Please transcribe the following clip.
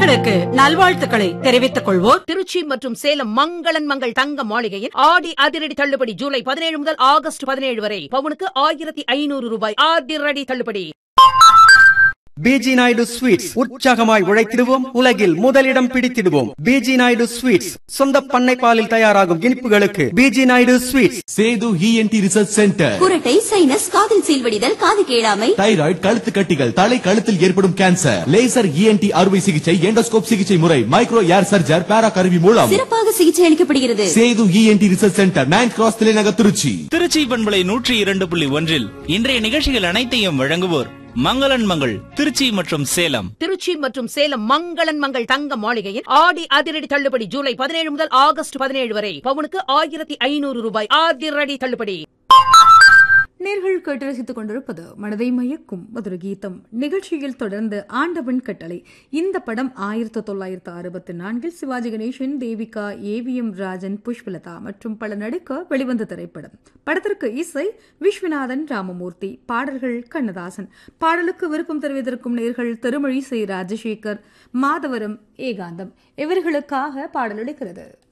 நேயர்களுக்கு நல்வாழ்த்துக்களை தெரிவித்துக் கொள்வோர் திருச்சி மற்றும் சேலம் மங்களன் மங்கள் தங்க மாளிகையின் ஆடி அதிரடி தள்ளுபடி ஜூலை 17 முதல் ஆகஸ்ட் 17 வரை பவுனுக்கு 1500 ரூபாய் அதிரடி தள்ளுபடி. பிஜி நாயுடு ஸ்வீட்ஸ் உற்சாகமாய் உழைத்திடுவோம், உலகில் முதலிடம் பிடித்திடுவோம். பிஜி நாயுடு ஸ்வீட்ஸ் சொந்த பண்ணை பாலில் தயாராகும் இனிப்புகளுக்கு PG Naidu sweets. Setu ENT research centre. குரட்டை, சைனஸ், காதில் சீல்வடிதல், காது கேளாமை, தைராய்டு, கழுத்து கட்டிகள், தலை கழுத்தில் ஏற்படும் கேன்சர், லேசர் இஎன்டி அறுவை சிகிச்சை, எண்டோஸ்கோப் சிகிச்சை முறை, மைக்ரோ ஏர் சர்ஜர், பேரா கருவி மூலம் சிறப்பாக சிகிச்சை அளிக்கப்படுகிறது. Setu ENT research centre, 9th cross தலைநகர் திருச்சி. திருச்சி பண்பலை 102.1 இன்றைய நிகழ்ச்சிகள் அனைத்தையும் வழங்குவோர் மங்களன் மங்கள் திருச்சி மற்றும் சேலம். திருச்சி மற்றும் சேலம் மங்களன் மங்கள் தங்க மாளிகையின் ஆடி அதிரடி தள்ளுபடி ஜூலை 17 முதல் ஆகஸ்ட் 17 வரை பவுனுக்கு 1500 ரூபாய் அதிரடி தள்ளுபடி. நேர்கள் கேட்டு ரசித்துக் கொண்டிருப்பது மனதை மயக்கும் மதுர கீதம் நிகழ்ச்சியில் தொடர்ந்து ஆண்டவன் கட்டளை. இந்த படம் 1964 சிவாஜி கணேசன், தேவிகா, ஏவிஎம் ராஜன், புஷ்பலதா மற்றும் பல நடிக்க வெளிவந்த திரைப்படம். படத்திற்கு இசை விஸ்வநாதன் ராமமூர்த்தி, பாடல்கள் கண்ணதாசன். பாடலுக்கு விருப்பம் தெரிவித்திருக்கும் நேர்கள் திருமழிசை ராஜசேகர், மாதவரம் ஏகாந்தம். இவர்களுக்காக பாடல் எடுக்கிறது.